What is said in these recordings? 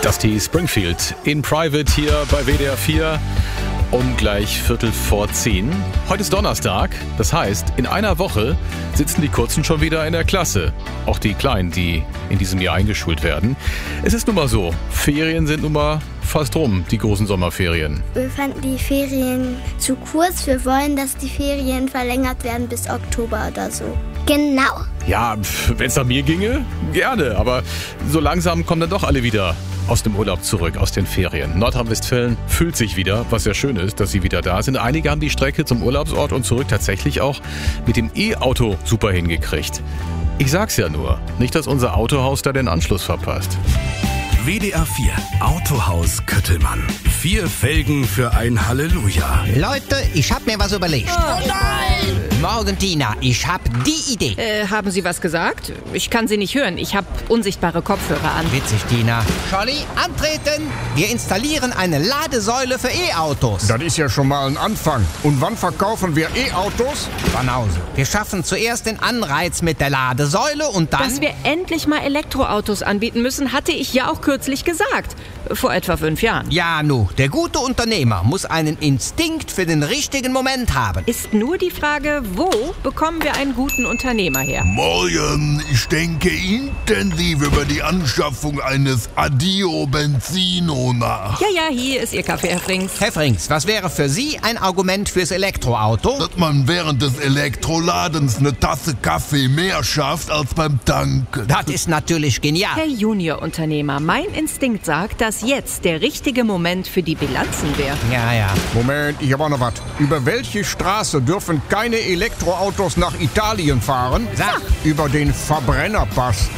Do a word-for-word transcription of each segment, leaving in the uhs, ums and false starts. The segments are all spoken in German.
Dusty Springfield in Private hier bei W D R vier um gleich Viertel vor zehn. Heute ist Donnerstag, das heißt, in einer Woche sitzen die Kurzen schon wieder in der Klasse. Auch die Kleinen, die in diesem Jahr eingeschult werden. Es ist nun mal so, Ferien sind nun mal fast rum, die großen Sommerferien. Wir fanden die Ferien zu kurz. Wir wollen, dass die Ferien verlängert werden bis Oktober oder so. Genau. Ja, wenn es nach mir ginge, gerne. Aber so langsam kommen dann doch alle wieder aus dem Urlaub zurück, aus den Ferien. Nordrhein-Westfalen füllt sich wieder, was ja schön ist, dass sie wieder da sind. Einige haben die Strecke zum Urlaubsort und zurück tatsächlich auch mit dem E-Auto super hingekriegt. Ich sag's ja nur, nicht, dass unser Autohaus da den Anschluss verpasst. W D R vier Autohaus Köttelmann. Vier Felgen für ein Halleluja. Leute, ich hab mir was überlegt. Oh nein! Morgen, Tina, ich hab die Idee. Äh, haben Sie was gesagt? Ich kann Sie nicht hören. Ich habe unsichtbare Kopfhörer an. Witzig, Tina. Scholli, antreten. Wir installieren eine Ladesäule für E-Autos. Das ist ja schon mal ein Anfang. Und wann verkaufen wir E-Autos? Banause. Wir schaffen zuerst den Anreiz mit der Ladesäule und dann... Dass wir endlich mal Elektroautos anbieten müssen, hatte ich ja auch kürzlich gesagt. Vor etwa fünf Jahren. Ja, nu, der gute Unternehmer muss einen Instinkt für den richtigen Moment haben. Ist nur die Frage, wo bekommen wir einen guten Unternehmer her? Morgen, ich denke intensiv über die Anschaffung eines Adio Benzino nach. Ja, ja, hier ist Ihr Kaffee, Herr Frings. Herr Frings, was wäre für Sie ein Argument fürs Elektroauto? Dass man während des Elektroladens eine Tasse Kaffee mehr schafft als beim Tanken. Das ist natürlich genial. Herr Juniorunternehmer, mein Instinkt sagt, dass jetzt der richtige Moment für die Bilanzen wäre. Ja, ja. Moment, ich hab auch noch was. Über welche Straße dürfen keine Elektroautos nach Italien fahren? Sag. Über den Verbrennerpass.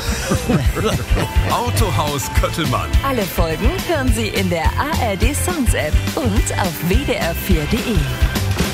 Autohaus Köttelmann. Alle Folgen hören Sie in der A R D Sounds App und auf W D R vier Punkt D E.